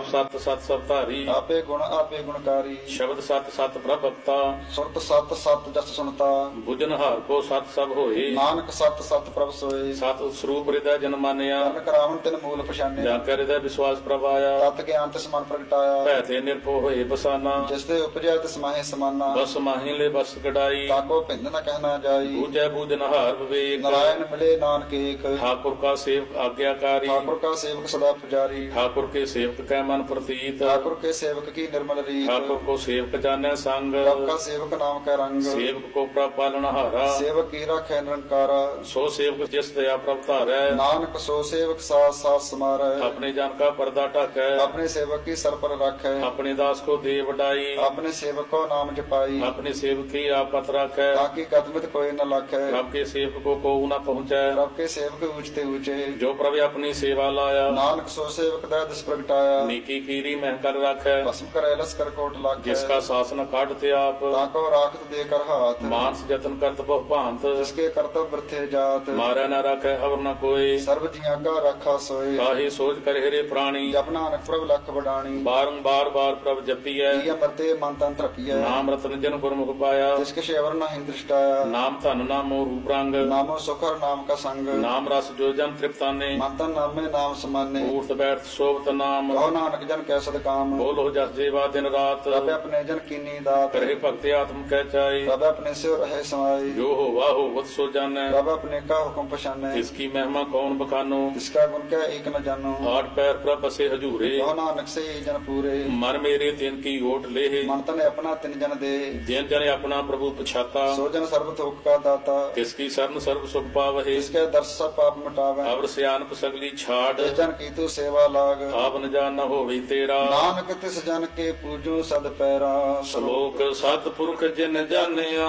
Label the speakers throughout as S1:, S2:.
S1: ਆਪ ਸਤ ਸਤ ਸਭ ਧਾਰੀ,
S2: ਆਪੇ ਗੁਣਕਾਰੀ।
S1: ਸ਼ਬਦ ਸਤ ਸਤ ਪ੍ਰਭਕਤਾ,
S2: ਸੁਰਤ ਸਤ ਸਤ ਜਸ ਸੁਣਤਾ,
S1: ਬੁਝਨਹਾਰ ਕੋ ਸਤ ਸਭ ਹੋਏ।
S2: ਨਾਨਕ ਸਤ ਸਤ ਪ੍ਰਭ ਸੋਏ,
S1: ਸਤ ਸਰੂਪ ਹਿਰਦੈ ਜਨ ਮਾਨਿਆ,
S2: ਕਰਨ ਕਰਾਵਨ ਤਿਨ ਮੂਲ ਪਛਾਨਿਆ।
S1: ਜਾਂ ਕੈ ਹਿਰਦੈ ਵਿਸ਼ਵਾਸ ਪ੍ਰਭ ਆਇਆ,
S2: ਤਤ ਗਿਆਨ ਤਿਸ ਮਨ ਪ੍ਰਗਟਾਇਆ।
S1: ਭੈ ਤੇ ਨਿਰਭਉ ਹੋਏ ਬਸਾਨਾ,
S2: ਜਿਸ ਤੇ ਉਪਜਿਆ ਤਿਸ ਮਾਹੇ ਸਮਾਨਾ।
S1: ਬਸ ਮਾਹੀ ਲੈ ਬਸ ਕਢਾਈ,
S2: ਤਾਕੋ ਭਿੰਦ ਨ ਕਹਿਣਾ ਜਾਈ।
S1: ਬੂਝੈ ਬੂਝਨਹਾਰ ਵਿਵੇਕ,
S2: ਨਾਰਾਇਣ ਮਿਲੇ ਨਾਨਕ ਏਕ।
S1: ठाकुर का सेवक आज्ञाकारी,
S2: ठाकुर का सेवक सदा पुजारी।
S1: ठाकुर के सेवक कै मन प्रतीत,
S2: ठाकुर के सेवक की निर्मल रीत।
S1: ठाकुर को सेवक जाने संग,
S2: प्रभ का सेवक नाम का रंग।
S1: सेवक को प्रभ पालनहारा,
S2: सेवक की राखै निरंकारा।
S1: सो सेवक जिस दया प्रभ धारै,
S2: नानक सो सेवक साथ साथ समारै।
S1: अपने जन का पर्दा ढकै,
S2: अपने सेवक की सर पर राखै।
S1: अपने दास को दे वडाई,
S2: अपने सेवक को नाम जपाई।
S1: अपने सेवक की आपत राखै,
S2: ताकि कदमत कोई न लाखै।
S1: प्रभ के सेवक को कोऊ न पहुँचै,
S2: प्रभ के सेवक ऊंचते ऊंचे।
S1: जो प्रभ अपनी सेवा लाया,
S2: नानक सो सेवक दै दिस प्रगटाया।
S1: नीकी कीरी मह कर राखै,
S2: भस्म करे लस कर कोट लाखै।
S1: जिसका शासन काटते आप,
S2: ताको राखत दे कर हाथ।
S1: मानस जतन करत बहु भांत,
S2: जिसके कर्तव्य वृथे जात।
S1: मारै न राखै अवर न कोई,
S2: सर्व जिया का राखा सोए।
S1: काहे सोच कर हेरे प्राणी,
S2: जप नानक प्रभ लख बडाणी।
S1: बारंबार बार प्रभ जपियै,
S2: की अमरते मन तन तृपियै।
S1: नाम रतन जन गुरमुख पाया,
S2: जिसके शेवर न हिं दृष्टाया।
S1: नाम धन नामो रूप रंग,
S2: नामो सुखर नाम का संग।
S1: नाम रस जो जन तृप्ताने,
S2: मन तन नामे नाम समाने।
S1: ऊर्त बैठ शोभत नाम,
S2: कहो नानक जन कै सद काम।
S1: बोलो जस जेवा दिन रात,
S2: प्रभ अपने जन कीनी दात।
S1: करे भक्ति आत्म कह चाई,
S2: प्रभ अपने से रहे समाई।
S1: जो हो वाह वत सो जानै,
S2: प्रभ अपने का हुक्म पछाने।
S1: इसकी महिमा कौन बखानो,
S2: इसका गुण क्या एक न जानो।
S1: आठ पैर प्रभ बसे हजूरे,
S2: कहो नानक से ही जन पूरे।
S1: मन मेरे तिन की ओट लेहे,
S2: मन तन अपना तिन जन दे।
S1: जिन जन अपना प्रभु पछाता,
S2: सो जन सर्व थोक का दाता।
S1: किसकी शरण सर्व सुख पावहे,
S2: इसके दर्श सब पाप मिटावे।
S1: अवर सियानप सगली छाड़,
S2: जिस जन की तू सेवा लाग।
S1: आप न जान न होवे तेरा,
S2: नानक तिस जन के पूजो सद पैरा।
S1: श्लोक सतपुरख जिन जानिया,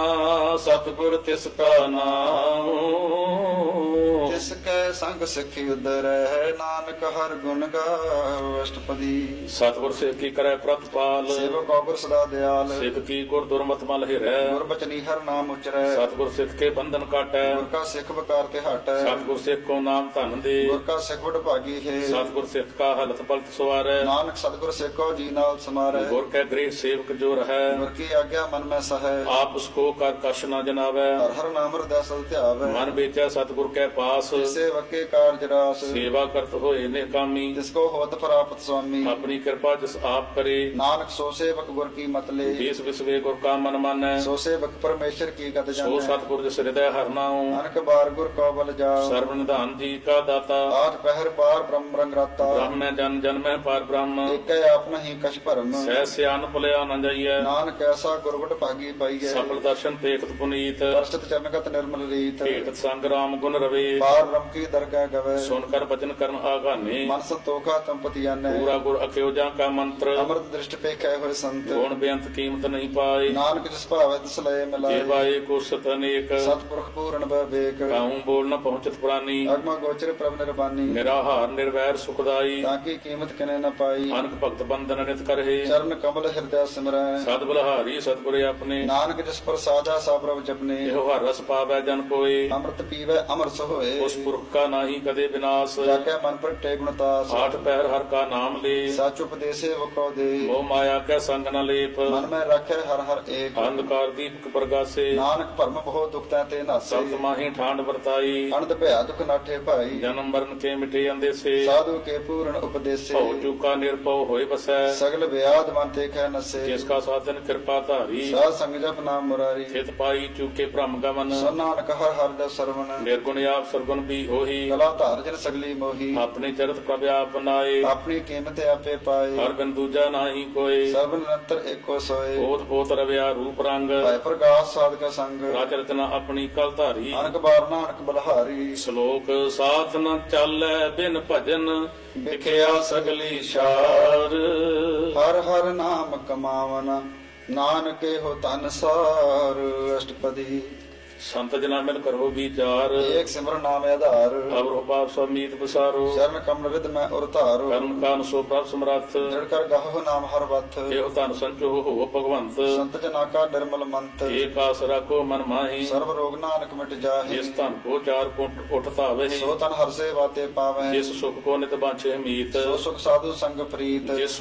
S1: सतगुर तिसका नाम,
S2: जिसके संग सिखी उदर है। नानक हर गुण गाओ अष्टपदी।
S1: सतगुर सिख की करे प्रतिपाल,
S2: सेवक गुर सदा दयाल।
S1: सिख की गुर दुर्मत मल हिरै,
S2: गुर बचनी हर नाम उचरै।
S1: सतगुर सिख के बंधन काटै,
S2: गुर का सिख बकार ते हटै।
S1: सतगुर सिख को नाम धन दे,
S2: गुर का सिख बड़ भागी है।
S1: सतगुर सिख का हलत पलत सवारै,
S2: नानक सतगुर सिख को जी नाल समारै।
S1: गुर के गृह सेवक जो रहै,
S2: गुर की आज्ञा मन में सहै।
S1: आप उसको कर कश न जनावै,
S2: हर हर नाम हृदय सद ध्यावै।
S1: मन बेचै सतगुर के पास,
S2: सेवक के कार्य रास।
S1: सेवा करत होए निकामी,
S2: जिसको होत प्राप्त स्वामी।
S1: अपनी कृपा जिस आप करे,
S2: नानक सो सेवक गुर की मत ले।
S1: देश विश्वे गुर का मन मानै,
S2: सो सेवक परमेश्वर की गत
S1: सो
S2: जानै।
S1: सतगुर जिस हृदय हर नाऊं,
S2: नानक बार गुर को बल जाओ।
S1: सर्व निधान जी का दाता,
S2: आठ पहर पार ब्रह्म रंग राता।
S1: ब्रह्म जन जन में पार ब्रह्म,
S2: एक आप नहीं कछ भरम।
S1: सह सियान भुलिया न जाइए,
S2: नानक ऐसा गुरगुट भागी पाइए।
S1: सफल दर्शन देखत पुनीत,
S2: परसत चरणगत निर्मल रीत।
S1: भेटत संग राम गुण रवे,
S2: पार ब्रह्म की दरगाह गवे।
S1: सुनकर वचन करन आगाने,
S2: मन संतोखा तंपति जानै।
S1: पूरा गुर अख्योजा का मंत्र,
S2: अमृत दृष्टि पे कै हुए संत।
S1: गुण बेअंत कीमत नहीं पाए,
S2: नानक जिस भावै तिस लय मिलाए।
S1: जेवाए को सत अनेक,
S2: सतपुरख पूर्ण विवेक।
S1: काहूं बोल न पहुंचत प्राणी,
S2: अगम गोचर प्रभ निर्वाणी।
S1: निराहार निर्वैर सुखदाई,
S2: ताकि कीमत किने न पाई।
S1: अनक भक्त बंधन नित करहे,
S2: चरण कमल हृदय सिमरै।
S1: सद बलहारी सतगुर अपने,
S2: नानक जिस पर साजा सा प्रभ जपने।
S1: एहो हर रस पावै जन कोय,
S2: अमृत पीवै अमर सोए।
S1: उस पुरख का नाहि कदे विनाश,
S2: जाके मन पर टे गुणतास।
S1: आठ पैर हर का नाम ले,
S2: साच उपदेशे वो को दे।
S1: मोह माया कै संग न लेप,
S2: मन में रखे हर हर एक।
S1: अंधकार दीपक प्रगासे,
S2: नानक भरम बहु दुख ते नासे।
S1: सप्त माही ठांड वर्ताई,
S2: अनंत भया दुख नाठे भाई।
S1: जन्म मरण के मिटे अंदेसे,
S2: साधु के पूर्ण उपदेशे।
S1: भव चूका निर्भव होय बसै,
S2: सगल व्याध मन ते कै नसे।
S1: जिसका साधन कृपा धारी,
S2: साध संग जप नाम मुरारी।
S1: हित पाई चूके भ्रम गमन,
S2: सो नानक हर हर दस सरवण।
S1: निर्गुण आप सरगुण भी होही,
S2: कला धार जन सगली मोही।
S1: अपने चरित प्रभ आप बनाए,
S2: अपनी कीमत आपे पाए।
S1: हर बिन दूजा नाही कोय,
S2: सर्व निरंतर एको सोए।
S1: पोत पोत रव्या रूप रंग,
S2: भय प्रकाश साध का संग।
S1: राज रचना अपनी कल धारी,
S2: अनक बार नानक बलहारी।
S1: श्लोक साथ न चालै बिन भजन, विख्या सगली शार,
S2: हर हर नाम कमावना। नानक हो तन सार अष्टपदी।
S1: संत जना मिल करो विचार,
S2: एक सिमरन नाम आधार।
S1: अवर पाप समीत बसारो,
S2: शरण कमल रिद में उर तारो।
S1: कर्म कान सो प्रभ समर्थ,
S2: दृढ़ कर गाहो नाम हर बथ।
S1: एहो धन संचो हो भगवंत,
S2: संत जना का निर्मल मंत।
S1: एक आस राखो मन माही,
S2: सर्व रोग नानक मिट जाहि।
S1: जिस धन को चार पुट उठतावे,
S2: सो तन हर से बाते पावे।
S1: जिस सुख को नित बांछे मीत,
S2: सो सुख साधु संग प्रीत।
S1: जिस